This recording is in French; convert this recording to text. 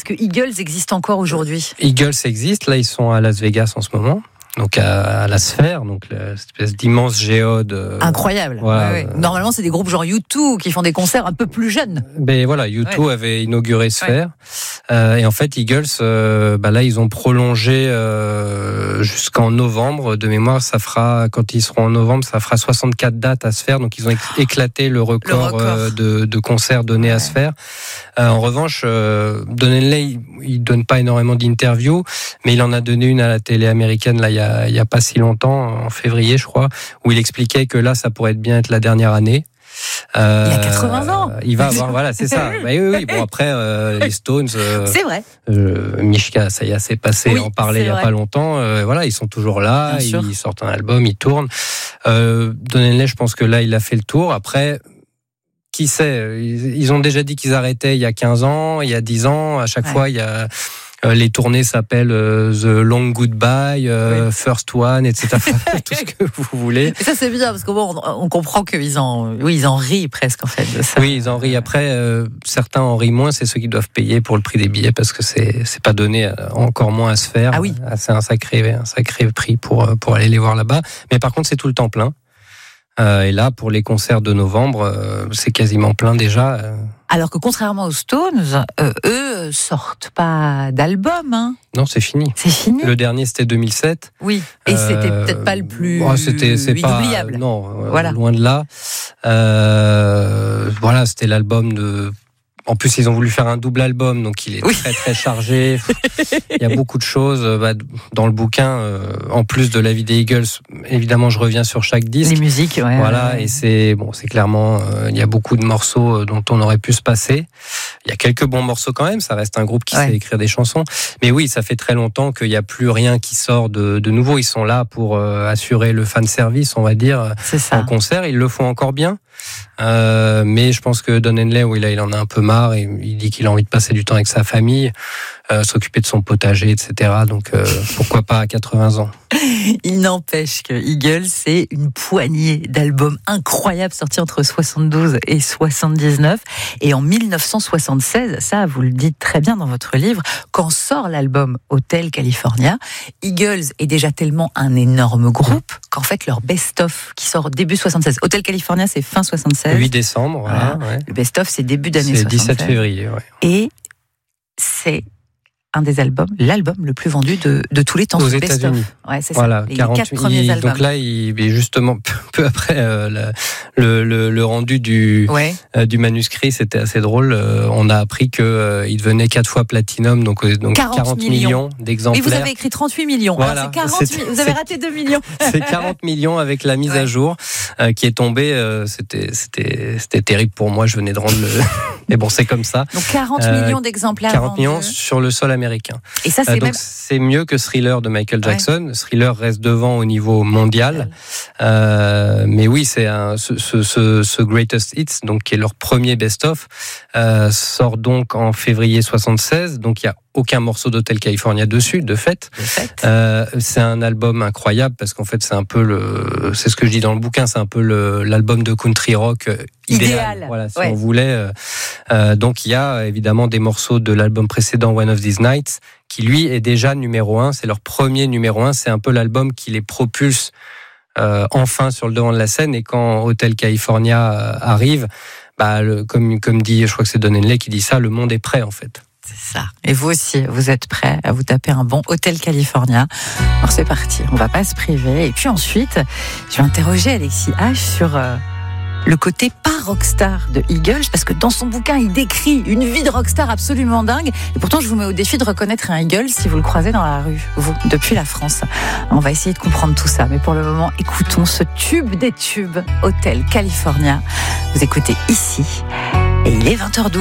que Eagles existe encore aujourd'hui ? Eagles existe, là ils sont à Las Vegas en ce moment. Donc à la Sphère, donc cette espèce d'immense géode. Incroyable. Voilà. Ouais. Normalement, c'est des groupes genre U2 qui font des concerts un peu plus jeunes. Mais voilà, U2 avait inauguré Sphère. Et en fait, Eagles, là, ils ont prolongé jusqu'en novembre. De mémoire, ça fera, quand ils seront en novembre, ça fera 64 dates à Sphère. Donc, ils ont éclaté le record. De concerts donnés à Sphère. En revanche, Don Henley, il donne pas énormément d'interviews, mais il en a donné une à la télé américaine, là, il y a pas si longtemps, en février, je crois, où il expliquait que là, ça pourrait bien être la dernière année. Il a 80 ans. Il va avoir, voilà, c'est ça. Bah, oui. Bon, après, les Stones. C'est vrai. Mishka, ça y est, c'est passé, en parlait il y a pas longtemps. Voilà, ils sont toujours là, ils sortent un album, ils tournent. Don Henley, je pense que là, il a fait le tour. Après, qui sait, ils ont déjà dit qu'ils arrêtaient il y a 15 ans, il y a 10 ans. À chaque fois, il y a les tournées s'appellent The Long Goodbye, First One, etc. Tout ce que vous voulez. Et ça, c'est bien, parce qu'on comprend qu'ils en rient presque, en fait, de ça. Oui, ils en rient. Après, certains en rient moins, c'est ceux qui doivent payer pour le prix des billets, parce que c'est pas donné encore moins à se faire. Ah oui. C'est un sacré prix pour aller les voir là-bas. Mais par contre, c'est tout le temps plein. Et là, pour les concerts de novembre, c'est quasiment plein déjà. Alors que contrairement aux Stones, eux sortent pas d'album. Hein. Non, c'est fini. C'est fini. Le dernier, c'était 2007. Oui. Et c'était peut-être pas le plus inoubliable. Pas, non, loin de là. Voilà, c'était l'album de. En plus, ils ont voulu faire un double album, donc il est très très chargé. Il y a beaucoup de choses dans le bouquin. En plus de la vie des Eagles, évidemment, je reviens sur chaque disque. Les musiques, Et c'est clairement, il y a beaucoup de morceaux dont on aurait pu se passer. Il y a quelques bons morceaux quand même. Ça reste un groupe qui sait écrire des chansons. Mais oui, ça fait très longtemps qu'il n'y a plus rien qui sort de nouveau. Ils sont là pour assurer le fan service, on va dire, en concert. Ils le font encore bien. Mais je pense que Don Henley, il en a un peu marre et il dit qu'il a envie de passer du temps avec sa famille, s'occuper de son potager, etc. Donc pourquoi pas à 80 ans. Il n'empêche que Eagles, c'est une poignée d'albums incroyables sortis entre 72 et 79. Et en 1976, ça vous le dites très bien dans votre livre, quand sort l'album Hotel California, Eagles est déjà tellement un énorme groupe qu'en fait leur best-of qui sort début 76. Hotel California, c'est fin 76. 8 décembre, voilà. Le best-of, c'est début d'année 76. C'est 17 février, Et c'est un des albums, l'album le plus vendu de tous les temps. Aux États-Unis. Ouais, c'est voilà, ça. Les 4 premiers albums. Donc là, il est justement peu après le rendu du manuscrit, c'était assez drôle. On a appris que il devenait 4 fois platinum, donc 40 millions d'exemplaires. Et vous avez écrit 38 millions. Voilà. Alors c'est 40 vous avez raté 2 millions. C'est 40 millions avec la mise à jour qui est tombée. C'était terrible pour moi. Je venais de rendre le. Mais bon, c'est comme ça. Donc 40 millions d'exemplaires 40 vendus. millions sur le sol américain. Et ça, c'est mieux que Thriller de Michael Jackson. Thriller reste devant au niveau mondial. Mais oui, c'est ce Greatest Hits, donc qui est leur premier best-of, sort donc en février 76. Donc il y a aucun morceau d'Hotel California dessus, de fait. C'est un album incroyable parce qu'en fait, c'est ce que je dis dans le bouquin, c'est un peu l'album de country rock idéal. Voilà, si on voulait. Donc il y a évidemment des morceaux de l'album précédent, One of These Nights, qui lui est déjà numéro 1. C'est leur premier numéro 1. C'est un peu l'album qui les propulse enfin sur le devant de la scène. Et quand Hotel California arrive, comme dit, je crois que c'est Don Henley qui dit ça, le monde est prêt en fait. C'est ça. Et vous aussi, vous êtes prêts à vous taper un bon Hotel California. Alors c'est parti, on va pas se priver. Et puis ensuite, je vais interroger Alexis H sur le côté pas rockstar de Eagles, parce que dans son bouquin, il décrit une vie de rockstar absolument dingue. Et pourtant, je vous mets au défi de reconnaître un Eagles si vous le croisez dans la rue, vous, depuis la France. On va essayer de comprendre tout ça. Mais pour le moment, écoutons ce tube des tubes, Hotel California. Vous écoutez ici, et il est 20h12.